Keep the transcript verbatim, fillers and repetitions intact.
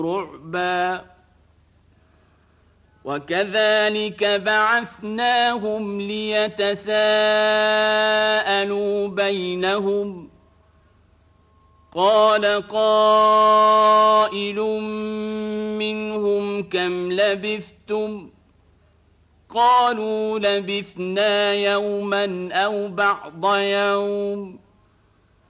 رعبا وكذلك بعثناهم ليتساءلوا بينهم قال قائل منهم كم لبثتم قالوا لبثنا يوما أو بعض يوم